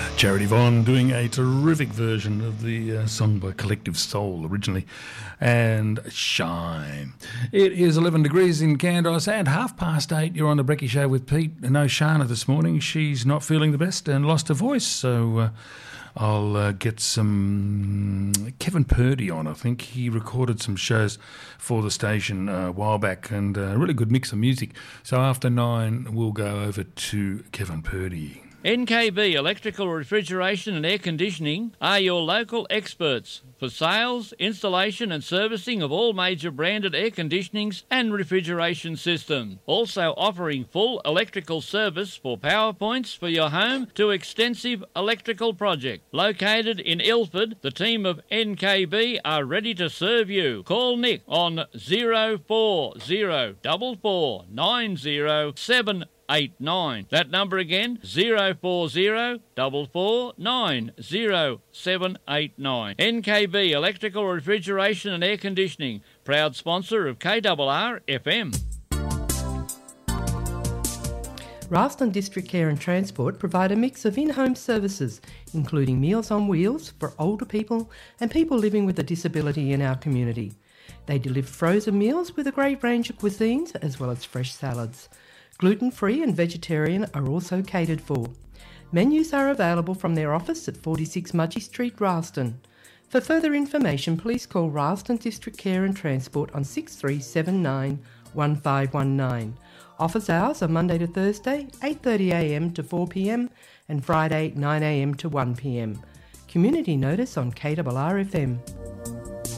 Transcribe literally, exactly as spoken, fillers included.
Charity Vaughan doing a terrific version of the uh, song by Collective Soul originally, and Shine. It is eleven degrees in Candos and half past eight. You're on the Brekkie Show with Pete. No Shana this morning. She's not feeling the best and lost her voice, so uh, I'll uh, get some Kevin Purdy on. I think he recorded some shows for the station uh, a while back, and a really good mix of music. So after nine, we'll go over to Kevin Purdy. N K B Electrical, Refrigeration and Air Conditioning are your local experts for sales, installation and servicing of all major branded air conditionings and refrigeration systems. Also offering full electrical service for power points for your home to extensive electrical project. Located in Ilford, the team of N K B are ready to serve you. Call Nick on zero four zero four four nine zero seven eight nine. That number again, zero four zero four four nine zero seven eight nine. N K B Electrical, Refrigeration and Air Conditioning, proud sponsor of K R R F M. Ralston District Care and Transport provide a mix of in-home services, including Meals on Wheels for older people and people living with a disability in our community. They deliver frozen meals with a great range of cuisines as well as fresh salads. Gluten-free and vegetarian are also catered for. Menus are available from their office at forty-six Mudgee Street, Ralston. For further information, please call Ralston District Care and Transport on six three seven nine one five one nine. Office hours are Monday to Thursday, eight thirty a m to four p m and Friday, nine a m to one p m. Community notice on K R R F M.